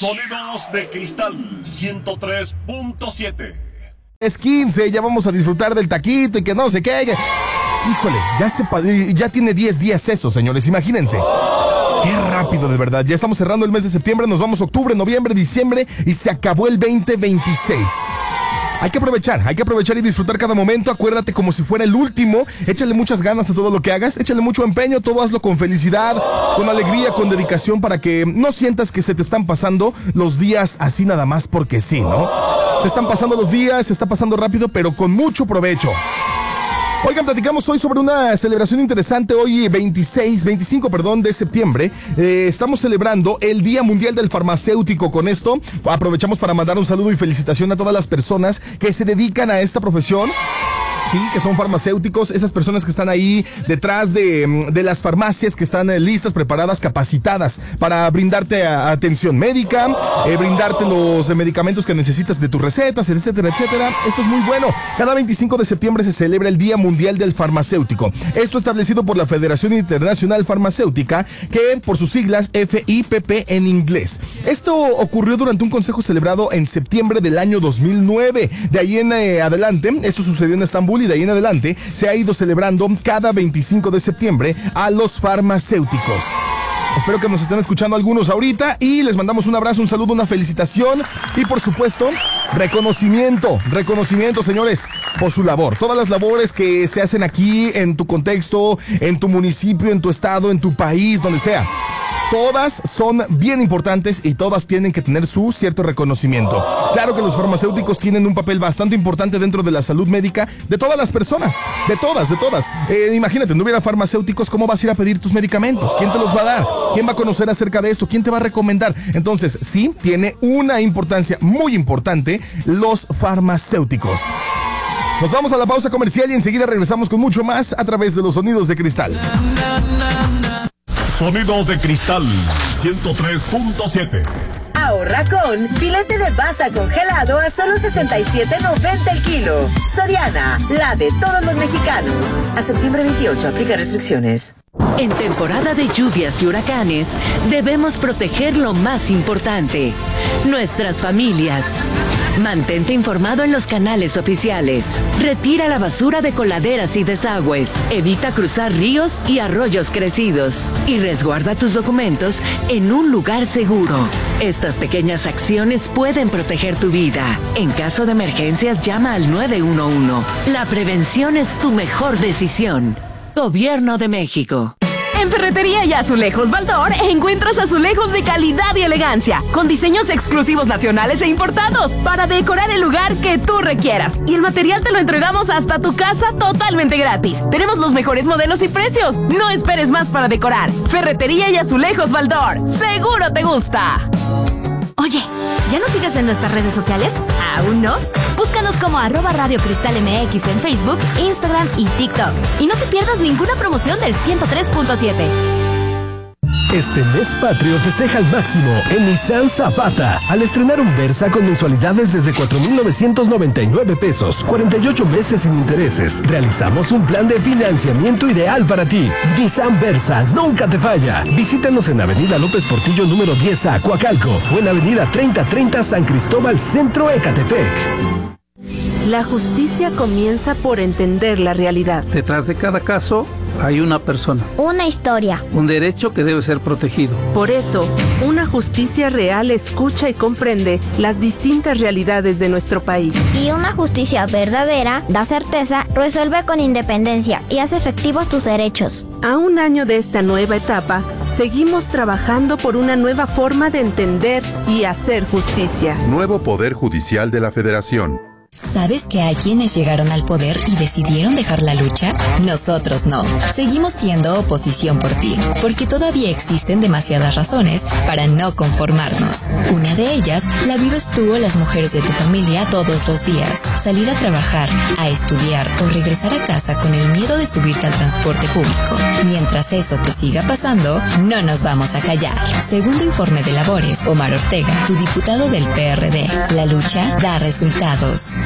Sonidos de Cristal 103.7. Es 15, ya vamos a disfrutar del taquito y que no sé qué. Híjole, ya tiene 10 días eso, señores, imagínense. Qué rápido, de verdad. Ya estamos cerrando el mes de septiembre, nos vamos a octubre, noviembre, diciembre y se acabó el 2026. Hay que aprovechar y disfrutar cada momento. Acuérdate como si fuera el último. Échale muchas ganas a todo lo que hagas. Échale mucho empeño. Todo hazlo con felicidad, con alegría, con dedicación, para que no sientas que se te están pasando los días así nada más porque sí, ¿no? Se están pasando los días, se está pasando rápido, pero con mucho provecho. Oigan, platicamos hoy sobre una celebración interesante. Hoy 25 de septiembre estamos celebrando el Día Mundial del Farmacéutico. Con esto aprovechamos para mandar un saludo y felicitación a todas las personas que se dedican a esta profesión. Sí, que son farmacéuticos, esas personas que están ahí detrás de las farmacias, que están listas, preparadas, capacitadas para brindarte atención médica, brindarte los medicamentos que necesitas de tus recetas, etcétera, etcétera. Esto es muy bueno. Cada 25 de septiembre se celebra el Día Mundial del Farmacéutico. Esto establecido por la Federación Internacional Farmacéutica, que por sus siglas FIPP en inglés. Esto ocurrió durante un consejo celebrado en septiembre del año 2009. De ahí en adelante, esto sucedió en Estambul, y de ahí en adelante se ha ido celebrando cada 25 de septiembre a los farmacéuticos. Espero que nos estén escuchando algunos ahorita y les mandamos un abrazo, un saludo, una felicitación y por supuesto reconocimiento, señores, por su labor. Todas las labores que se hacen aquí en tu contexto, en tu municipio, en tu estado, en tu país, donde sea. Todas son bien importantes y todas tienen que tener su cierto reconocimiento. Claro que los farmacéuticos tienen un papel bastante importante dentro de la salud médica de todas las personas, de todas. Imagínate, no hubiera farmacéuticos, ¿cómo vas a ir a pedir tus medicamentos? ¿Quién te los va a dar? ¿Quién va a conocer acerca de esto? ¿Quién te va a recomendar? Entonces, sí, tiene una importancia muy importante los farmacéuticos. Nos vamos a la pausa comercial y enseguida regresamos con mucho más a través de los Sonidos de Cristal. Sonidos de Cristal 103.7. Ahorra con filete de basa congelado a solo $67.90 el kilo. Soriana, la de todos los mexicanos. A septiembre 28, aplica restricciones. En temporada de lluvias y huracanes, debemos proteger lo más importante, nuestras familias. Mantente informado en los canales oficiales. Retira la basura de coladeras y desagües. Evita cruzar ríos y arroyos crecidos. Y resguarda tus documentos en un lugar seguro. Estas pequeñas acciones pueden proteger tu vida. En caso de emergencias, llama al 911. La prevención es tu mejor decisión. Gobierno de México. En Ferretería y Azulejos Baldor encuentras azulejos de calidad y elegancia, con diseños exclusivos nacionales e importados, para decorar el lugar que tú requieras. Y el material te lo entregamos hasta tu casa totalmente gratis. Tenemos los mejores modelos y precios. No esperes más para decorar. Ferretería y Azulejos Baldor. ¡Seguro te gusta! Oye, ¿ya nos sigues en nuestras redes sociales? ¿Aún no? Búscanos como @RadioCristalMX en Facebook, Instagram y TikTok. Y no te pierdas ninguna promoción del 103.7. Este mes patrio festeja al máximo en Nissan Zapata al estrenar un Versa con mensualidades desde 4,999 pesos, 48 meses sin intereses. Realizamos un plan de financiamiento ideal para ti. Nissan Versa nunca te falla. Visítanos en Avenida López Portillo número 10A, Coacalco, o en Avenida 3030 San Cristóbal, Centro, Ecatepec. La justicia comienza por entender la realidad. Detrás de cada caso hay una persona. Una historia. Un derecho que debe ser protegido. Por eso, una justicia real escucha y comprende las distintas realidades de nuestro país. Y una justicia verdadera da certeza, resuelve con independencia y hace efectivos tus derechos. A un año de esta nueva etapa, seguimos trabajando por una nueva forma de entender y hacer justicia. Nuevo Poder Judicial de la Federación. ¿Sabes que hay quienes llegaron al poder y decidieron dejar la lucha? Nosotros no. Seguimos siendo oposición por ti, porque todavía existen demasiadas razones para no conformarnos. Una de ellas la vives tú o las mujeres de tu familia todos los días. Salir a trabajar, a estudiar o regresar a casa con el miedo de subirte al transporte público. Mientras eso te siga pasando, no nos vamos a callar. Segundo informe de Labores, Omar Ortega, tu diputado del PRD. La lucha da resultados.